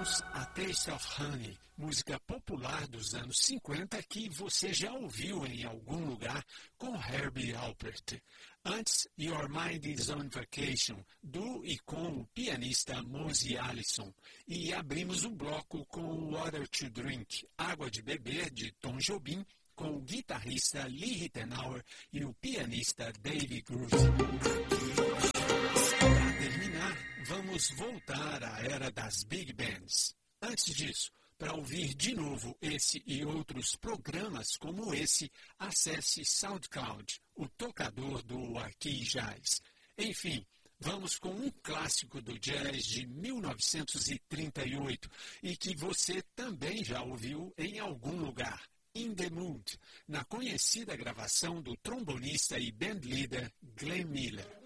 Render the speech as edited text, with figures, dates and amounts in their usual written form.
ouvimos A Taste of Honey, música popular dos anos 50 que você já ouviu em algum lugar com Herbie Alpert. Antes, Your Mind is on Vacation, do e com o pianista Mosey Allison. E abrimos o bloco com Water to Drink, Água de Beber, de Tom Jobim, com o guitarrista Lee Ritenour e o pianista Dave Grusin. Para terminar, vamos voltar à era das big bands. Antes disso, para ouvir de novo esse e outros programas como esse, acesse SoundCloud, o tocador do Aqui Jazz. Enfim, vamos com um clássico do jazz de 1938 e que você também já ouviu em algum lugar. In the Mood, na conhecida gravação do trombonista e bandleader Glenn Miller.